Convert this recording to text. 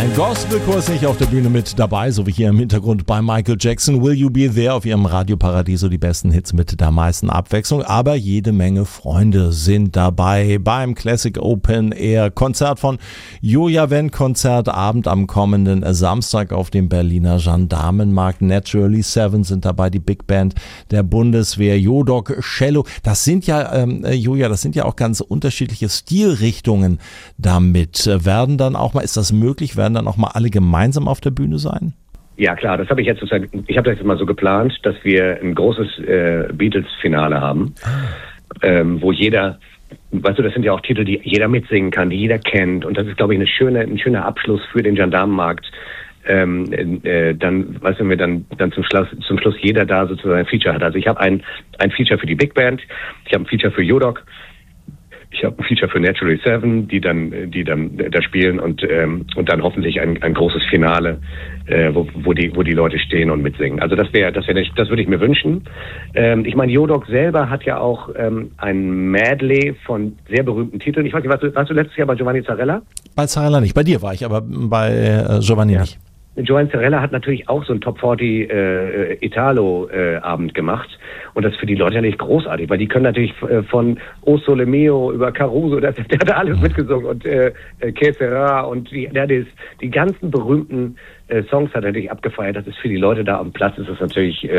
Ein Gospelchor ist nicht auf der Bühne mit dabei, so wie hier im Hintergrund bei Michael Jackson. Will You Be There auf ihrem Radio Paradiso, die besten Hits mit der meisten Abwechslung. Aber jede Menge Freunde sind dabei beim Classic Open Air Konzert von Joja Wendt, Konzertabend am kommenden Samstag auf dem Berliner Gendarmenmarkt. Naturally Seven sind dabei, die Big Band der Bundeswehr, Jodok, Cello. Das sind ja, Joja, das sind ja auch ganz unterschiedliche Stilrichtungen damit. Werden dann auch mal, ist das möglich, werden dann auch mal alle gemeinsam auf der Bühne sein? Ja klar, das habe ich jetzt das mal so geplant, dass wir ein großes Beatles-Finale haben, wo jeder, weißt du, das sind ja auch Titel, die jeder mitsingen kann, die jeder kennt, und das ist, glaube ich, ein schöner Abschluss für den Gendarmenmarkt. Dann, weißt du, wenn wir dann zum Schluss jeder da sozusagen ein Feature hat. Also ich habe ein Feature für die Big Band, ich habe ein Feature für Jodok, ich habe ein Feature für Naturally Seven, die dann da spielen, und dann hoffentlich ein großes Finale, wo die Leute stehen und mitsingen. Also das würde ich mir wünschen. Ich meine, Jodok selber hat ja auch ein Medley von sehr berühmten Titeln. Ich weiß nicht, warst du letztes Jahr bei Giovanni Zarella? Bei Zarella nicht, bei dir war ich, aber bei Giovanni nicht. Giovanni Zarella hat natürlich auch so einen Top 40 Italo-Abend gemacht, und das ist für die Leute natürlich großartig, weil die können natürlich von O Sole Mio über Caruso, der hat da alles mitgesungen, und Que Sera, und die ganzen berühmten Songs hat er natürlich abgefeiert. Das ist für die Leute da am Platz, ist das natürlich